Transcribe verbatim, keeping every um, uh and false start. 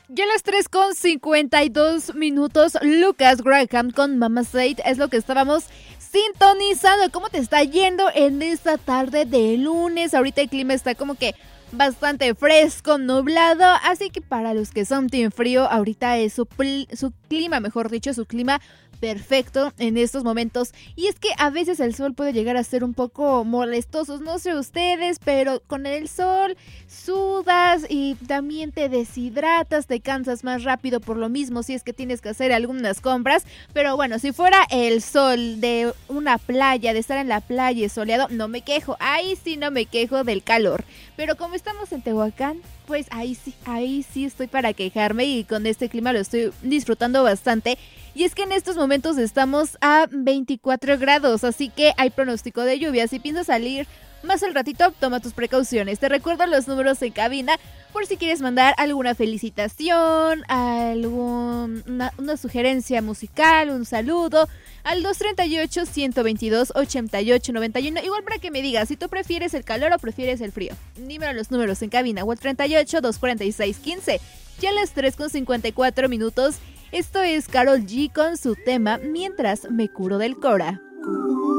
Ya a las tres con cincuenta y dos minutos, Lucas Graham con Mama Said es lo que estábamos sintonizando. ¿Cómo te está yendo en esta tarde de lunes? Ahorita el clima está como que bastante fresco, nublado, así que para los que son team frío, ahorita es su, pl- su clima, mejor dicho, su clima perfecto en estos momentos. Y es que a veces el sol puede llegar a ser un poco molestoso, no sé ustedes, pero con el sol sudas y también te deshidratas, te cansas más rápido por lo mismo si es que tienes que hacer algunas compras. Pero bueno, si fuera el sol de una playa, de estar en la playa y soleado, no me quejo, ahí sí no me quejo del calor. Pero como estamos en Tehuacán, pues ahí sí, ahí sí estoy para quejarme y con este clima lo estoy disfrutando bastante. Y es que en estos momentos estamos a veinticuatro grados, así que hay pronóstico de lluvia. Si piensas salir más al ratito, toma tus precauciones. Te recuerdo los números en cabina por si quieres mandar alguna felicitación, alguna una, una sugerencia musical, un saludo al dos treinta y ocho, ciento veintidós, ochenta y ocho, noventa y uno. Igual para que me digas si tú prefieres el calor o prefieres el frío. Dímelo los números en cabina o el treinta y ocho, doscientos cuarenta y seis, quince. Ya a las tres con cincuenta y cuatro minutos. Esto es Karol G con su tema Mientras me curo del Cora.